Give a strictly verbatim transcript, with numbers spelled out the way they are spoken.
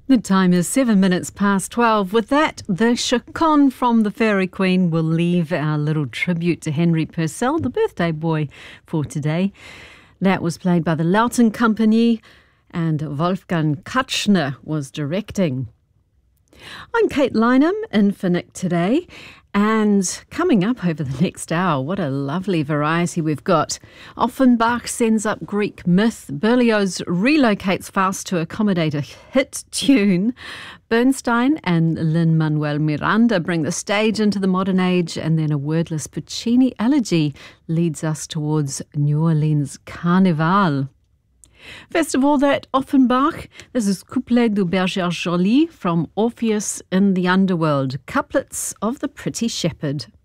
The time is seven minutes past twelve. With that, the Chaconne from the Fairy Queen will leave our little tribute to Henry Purcell, the birthday boy for today. That was played by the Loughton Company, and Wolfgang Katschner was directing. I'm Kate Lynham in for Nick today, and coming up over the next hour, what a lovely variety we've got. Offenbach sends up Greek myth, Berlioz relocates Faust to accommodate a hit tune, Bernstein and Lin-Manuel Miranda bring the stage into the modern age, and then a wordless Puccini elegy leads us towards New Orleans Carnival. First of all, that Offenbach, this is Couplet du Berger Joly from Orpheus in the Underworld, couplets of the Pretty Shepherd.